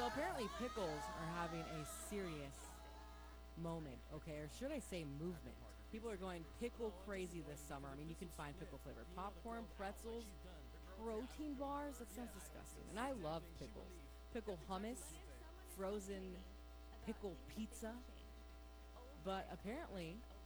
So apparently pickles are having a serious moment, okay, or should I say movement. People are going pickle crazy this summer. I mean, you can find pickle flavored popcorn, pretzels, protein bars. That sounds disgusting. And I love pickles. Pickle hummus, frozen pickle pizza. But apparently,